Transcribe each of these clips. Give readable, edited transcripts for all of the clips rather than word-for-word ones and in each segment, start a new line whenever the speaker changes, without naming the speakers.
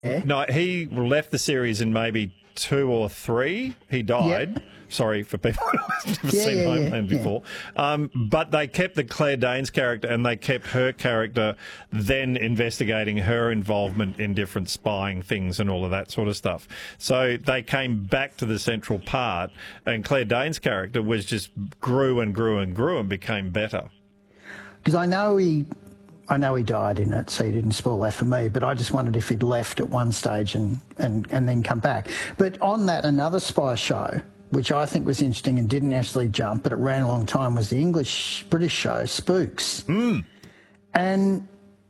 No, he left the series in maybe 2 or 3. He died.
Yep.
Sorry for people who've never seen Homeland before. But they kept the Claire Danes character and they kept her character then investigating her involvement in different spying things and all of that sort of stuff. So they came back to the central part and Claire Danes' character was just grew and grew and grew and became better.
Because I know he died in it, so he didn't spoil that for me, but I just wondered if he'd left at one stage and then come back. But on that, another spy show, which I think was interesting and didn't actually jump, but it ran a long time, was the British show, Spooks. And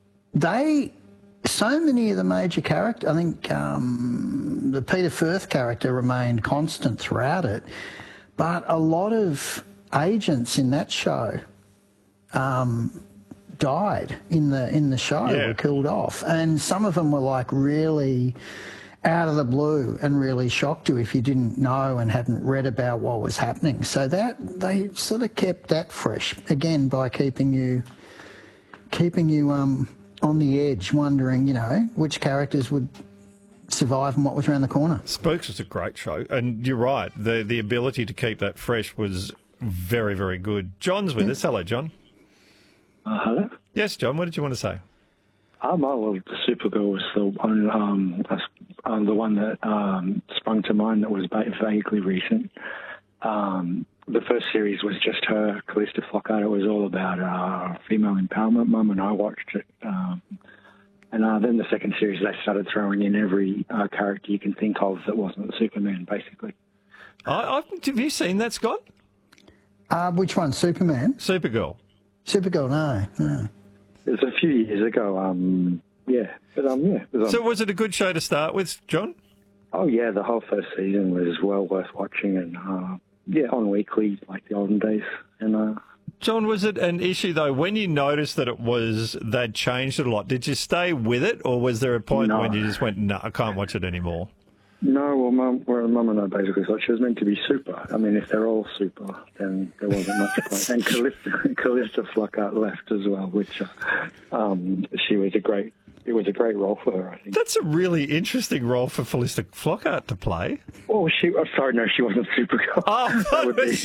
so many of the major characters, I think the Peter Firth character remained constant throughout it, but a lot of agents in that show died in the show, were killed off. And some of them were like really out of the blue and really shocked you if you didn't know and hadn't read about what was happening. So that they sort of kept that fresh, again, by keeping you on the edge, wondering, which characters would survive and what was around the corner.
Spooks was a great show, and you're right, the ability to keep that fresh was very, very good. John's with us. Hello, John.
Hello?
Yes, John, what did you want to say?
Well, Supergirl was the one that sprung to mind that was vaguely recent. The first series was just her, Callista Flockhart. It was all about female empowerment. Mum and I watched it. And then the second series, they started throwing in every character you can think of that wasn't Superman, basically.
Have you seen that, Scott?
Which one, Superman?
Supergirl.
Supergirl, no.
It was a few years ago,
So was it a good show to start with, John?
Oh, yeah, the whole first season was well worth watching and, on weekly, like the olden days. And
John, was it an issue, though, when you noticed that they'd changed it a lot, did you stay with it, or was there a point when you just went, no, I can't watch it anymore?
No, well, Mum and I basically thought she was meant to be super. I mean, if they're all super, then there wasn't much point. And Callista Flockhart left as well, which it was a great role for her, I think.
That's a really interesting role for Callista Flockhart to play.
Oh, she wasn't Supergirl.
Oh, that would be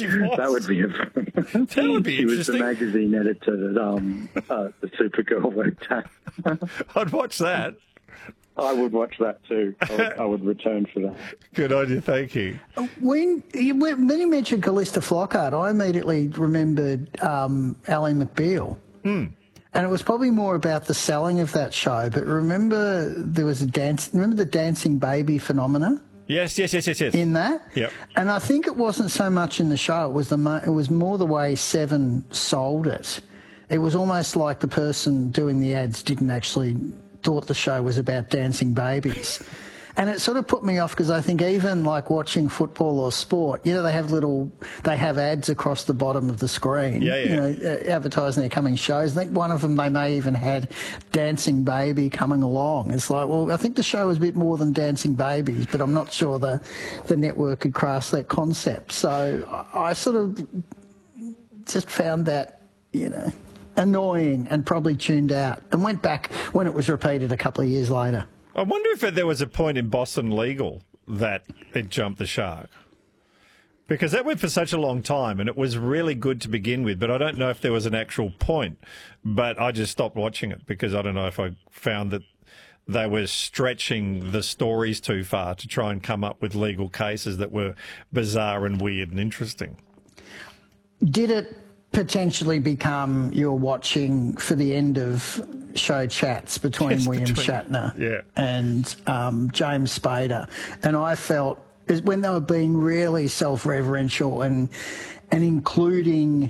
She was the magazine editor that the Supergirl worked at.
I'd watch that.
I would watch that too. I would return for that.
Good on you, thank you.
When you mentioned Callista Flockhart, I immediately remembered Ally McBeal. And it was probably more about the selling of that show. But remember there was remember the dancing baby phenomena?
Yes.
In that?
Yep.
And I think it wasn't so much in the show. It was more the way Seven sold it. It was almost like the person doing the ads didn't actually thought the show was about dancing babies. And it sort of put me off because I think even like watching football or sport, they have ads across the bottom of the screen, advertising their coming shows. I think one of them, they may even had Dancing Baby coming along. It's like, well, I think the show was a bit more than Dancing Babies, but I'm not sure the network could grasp that concept. So I sort of just found that, annoying and probably tuned out and went back when it was repeated a couple of years later.
I wonder if there was a point in Boston Legal that it jumped the shark. Because that went for such a long time and it was really good to begin with, but I don't know if there was an actual point. But I just stopped watching it because I don't know if I found that they were stretching the stories too far to try and come up with legal cases that were bizarre and weird and interesting.
Did it potentially become you're watching for the end of show chats between William Shatner and James Spader? And I felt when they were being really self-referential and including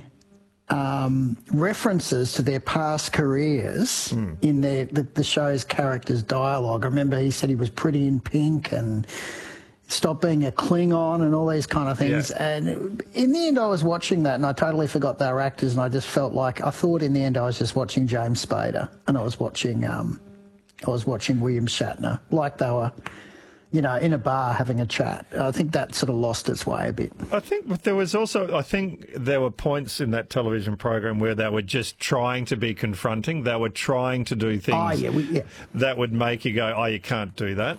references to their past careers in the show's characters' dialogue. I remember he said he was pretty in pink and stop being a Klingon and all these kind of things. Yeah. And in the end, I was watching that and I totally forgot they were actors, and I just felt like I thought in the end I was just watching James Spader and I was watching William Shatner, like they were, in a bar having a chat. I think that sort of lost its way a bit.
I think there were points in that television program where they were just trying to be confronting. They were trying to do things that would make you go, oh, you can't do that.